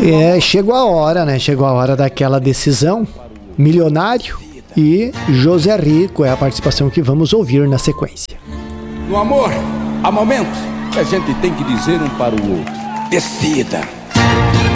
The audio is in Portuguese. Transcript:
Chegou a hora, né? Chegou a hora daquela decisão. Milionário e José Rico é a participação que vamos ouvir na sequência. No amor, há momentos que a gente tem que dizer um para o outro: decida.